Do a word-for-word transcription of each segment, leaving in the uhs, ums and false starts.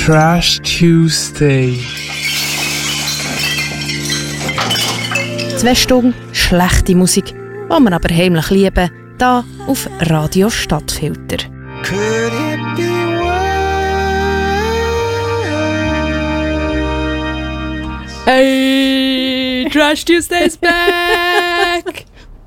Trash Tuesday. Zwei Stunden schlechte Musik, die wir aber heimlich lieben, hier auf Radio Stadtfilter. Could it be worse? Hey, Trash Tuesday is back!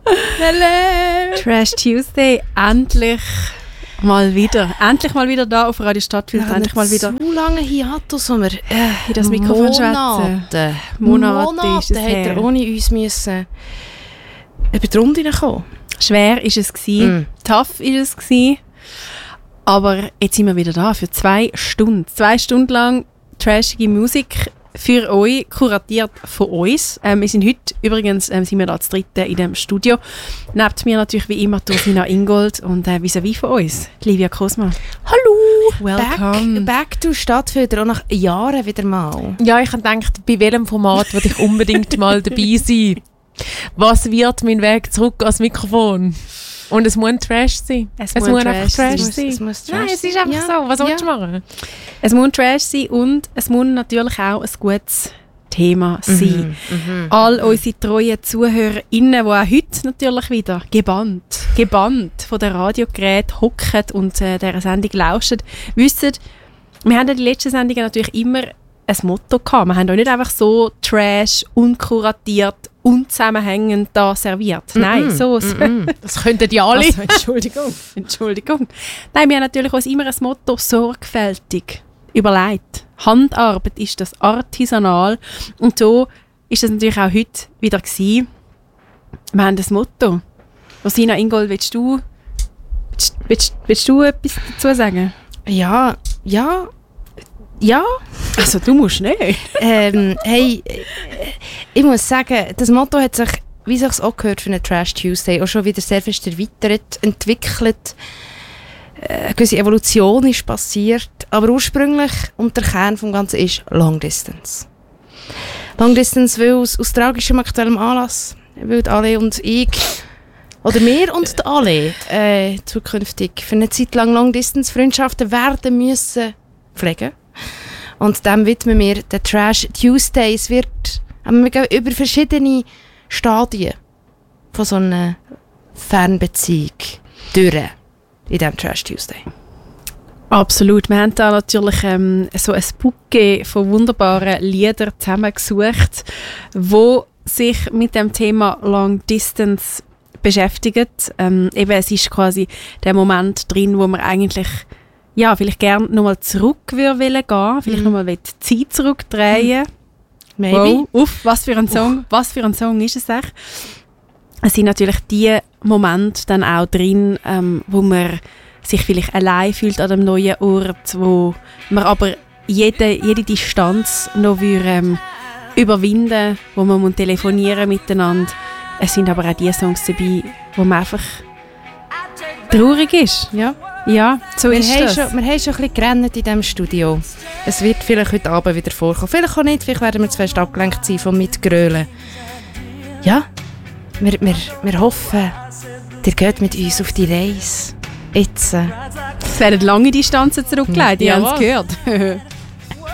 Hello! Trash Tuesday, endlich mal wieder. Endlich mal wieder da auf Radio Stadtfilter. Ja, endlich mal wieder. So lange Hiatus, wo wir äh, in das Mikrofon schwätzen. Monate, Monate, Monate ist es hat er her. ohne uns müssen über die Runde kommen. Schwer war es gewesen, Mm. tough war es gewesen, aber jetzt sind wir wieder da für zwei Stunden. Zwei Stunden lang trashige Musik für euch, kuratiert von uns. Ähm, wir sind heute, übrigens ähm, sind wir da zu dritten in dem Studio. Neben mir natürlich wie immer Rosina Ingold und äh, vis-à-vis von uns, Livia Cosma. Hallo! Welcome. Back, back to Stadtfilter, auch nach Jahren wieder mal. Ja, ich habe gedacht, bei welchem Format würde ich unbedingt mal dabei sein? Was wird mein Weg zurück ans Mikrofon? Und es muss ein Trash sein. Es, Es muss muss Trash einfach Trash sein. sein. Es muss Trash Nein, es ist sein. einfach Ja. so. Was Ja. willst du machen? Es muss Trash sein und es muss natürlich auch ein gutes Thema sein. Mhm. All unsere treuen ZuhörerInnen, die auch heute natürlich wieder gebannt, gebannt von den Radiogeräten hocken und äh, dieser Sendung lauschen, wissen, wir haben in den letzten Sendungen natürlich immer ein Motto gehabt. Wir haben auch nicht einfach so Trash, unkuratiert, unzusammenhängend da serviert. Nein, so. Das könnten die alle. Also, Entschuldigung, Entschuldigung. Nein, wir haben natürlich uns immer ein Motto sorgfältig überlegt. Handarbeit ist das artisanal. Und so ist es natürlich auch heute wieder gewesen. Wir haben das Motto. Rosina Ingold, willst du, willst, willst, willst du etwas dazu sagen? Ja, ja, ja. Also du musst nicht. ähm, hey, äh, ich muss sagen, das Motto hat sich, wie sich es auch gehört für einen Trash Tuesday, auch schon wieder sehr fest erweitert, entwickelt. Äh, Eine gewisse Evolution ist passiert, aber ursprünglich und der Kern des Ganzen ist Long Distance. Long Distance, weil aus, aus tragischem aktuellem Anlass, weil die Ale und ich, oder wir und die Ale, äh, zukünftig für eine Zeit lang Long Distance Freundschaften werden müssen pflegen. Und dem widmen wir den Trash Tuesday. Es wird, aber wir gehen über verschiedene Stadien von so einer Fernbeziehung durch in diesem Trash Tuesday. Absolut. Wir haben da natürlich ähm, so ein Bouquet von wunderbaren Liedern zusammengesucht, wo sich mit dem Thema Long Distance beschäftigt. Ähm, eben, es ist quasi der Moment drin, wo man eigentlich ja, vielleicht gerne nochmal zurück würde gehen, vielleicht Mhm. nochmal die Zeit zurückdrehen. Maybe. Wow, uff, was für ein Song, was für ein Song ist es echt? Es sind natürlich die Momente dann auch drin, ähm, wo man sich vielleicht allein fühlt an einem neuen Ort, wo man aber jede, jede Distanz noch würde, ähm, überwinden, wo man muss telefonieren miteinander. Es sind aber auch die Songs dabei, wo man einfach traurig ist. Ja. Ja, so Wir ist haben, das. schon, wir haben schon ein bisschen gerannt in diesem Studio. Es wird vielleicht heute Abend wieder vorkommen. Vielleicht auch nicht, vielleicht werden wir zu fest abgelenkt sein vom Mitgrölen. Ja, wir, wir, wir hoffen, ihr geht mit uns auf die Reise. Jetzt. Äh, Es werden lange Distanzen zurückgelegt, die haben es Jawohl. gehört.